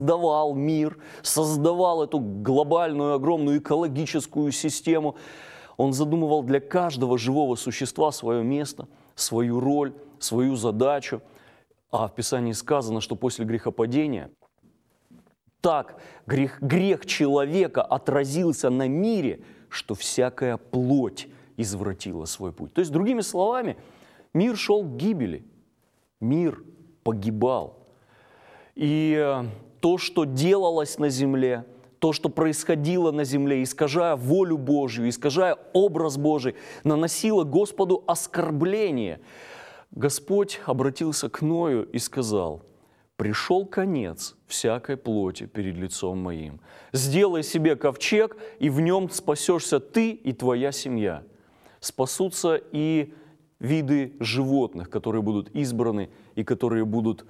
создавал мир, создавал эту глобальную, огромную экологическую систему, Он задумывал для каждого живого существа свое место, свою роль, свою задачу. А в Писании сказано, что после грехопадения так грех человека отразился на мире, что всякая плоть извратила свой путь. То есть, другими словами, мир шел к гибели, мир погибал. И то, что делалось на земле, то, что происходило на земле, искажая волю Божью, искажая образ Божий, наносило Господу оскорбление. Господь обратился к Ною и сказал: «Пришел конец всякой плоти перед лицом моим. Сделай себе ковчег, и в нем спасешься ты и твоя семья». Спасутся и виды животных, которые будут избраны и которые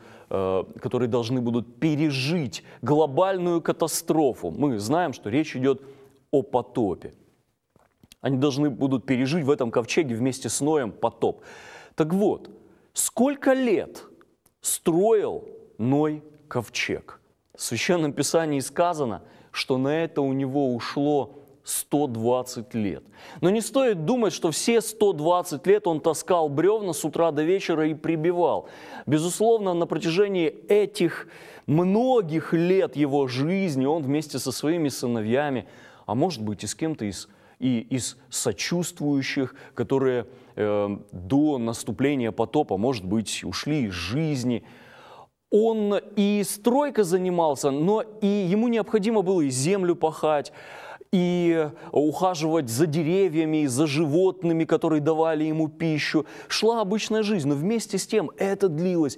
должны будут пережить глобальную катастрофу. Мы знаем, что речь идет о потопе. Они должны будут пережить в этом ковчеге вместе с Ноем потоп. Так вот, сколько лет строил Ной ковчег? В Священном Писании сказано, что на это у него ушло 120 лет. Но не стоит думать, что все 120 лет он таскал бревна с утра до вечера и прибивал. Безусловно, на протяжении этих многих лет его жизни он вместе со своими сыновьями, а может быть и с кем-то из сочувствующих, которые до наступления потопа, может быть, ушли из жизни, он и стройкой занимался, но и ему необходимо было и землю пахать, и ухаживать за деревьями, за животными, которые давали ему пищу. Шла обычная жизнь, но вместе с тем это длилось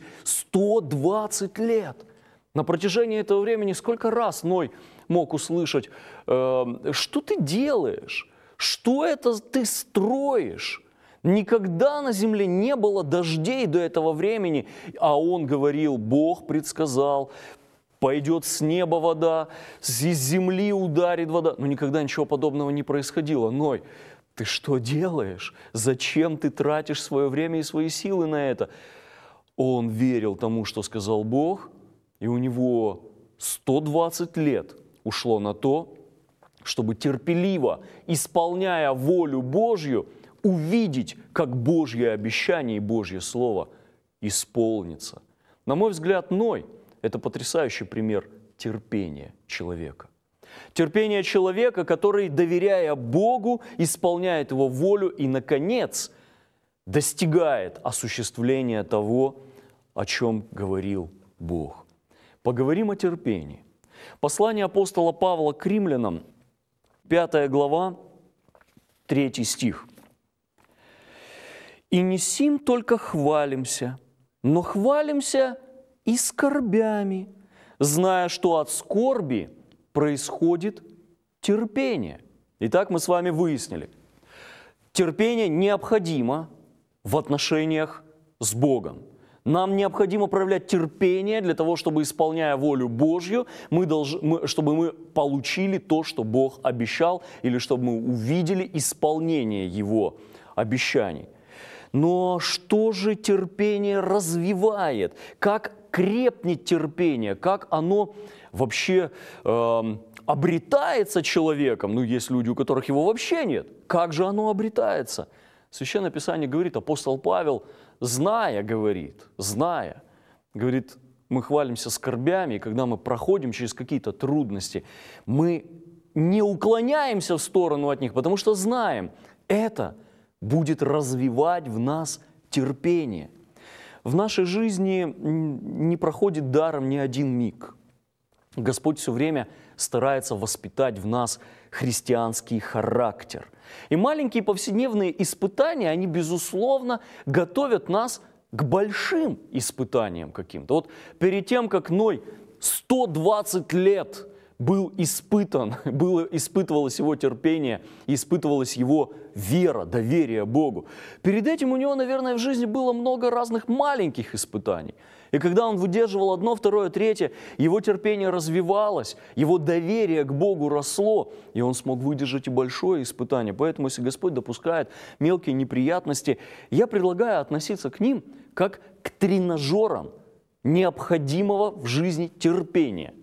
120 лет. На протяжении этого времени сколько раз Ной мог услышать: «Что ты делаешь? Что это ты строишь?» Никогда на земле не было дождей до этого времени, а он говорил: Бог предсказал, пойдет с неба вода, из земли ударит вода. Но никогда ничего подобного не происходило. Ной, ты что делаешь? Зачем ты тратишь свое время и свои силы на это? Он верил тому, что сказал Бог, и у него 120 лет ушло на то, чтобы терпеливо, исполняя волю Божью, увидеть, как Божье обещание и Божье Слово исполнится. На мой взгляд, Ной – это потрясающий пример терпения человека. Терпение человека, который, доверяя Богу, исполняет Его волю и, наконец, достигает осуществления того, о чем говорил Бог. Поговорим о терпении. Послание апостола Павла к римлянам, 5 глава, 3 стих. «И не сим только хвалимся, но хвалимся и скорбями, зная, что от скорби происходит терпение». Итак, мы с вами выяснили, терпение необходимо в отношениях с Богом. Нам необходимо проявлять терпение для того, чтобы, исполняя волю Божью, чтобы мы получили то, что Бог обещал, или чтобы мы увидели исполнение Его обещаний. Но что же терпение развивает? Как крепнет терпение? Как оно вообще обретается человеком? Ну, есть люди, у которых его вообще нет. Как же оно обретается? Священное Писание говорит, апостол Павел, говорит, мы хвалимся скорбями, и когда мы проходим через какие-то трудности, мы не уклоняемся в сторону от них, потому что знаем, это будет развивать в нас терпение. В нашей жизни не проходит даром ни один миг. Господь все время старается воспитать в нас христианский характер. И маленькие повседневные испытания, они, безусловно, готовят нас к большим испытаниям каким-то. Вот перед тем, как Ной 120 лет испытывалось его терпение, испытывалась его вера, доверие Богу. Перед этим у него, наверное, в жизни было много разных маленьких испытаний. И когда он выдерживал одно, второе, третье, его терпение развивалось, его доверие к Богу росло, и он смог выдержать и большое испытание. Поэтому, если Господь допускает мелкие неприятности, я предлагаю относиться к ним как к тренажерам необходимого в жизни терпения.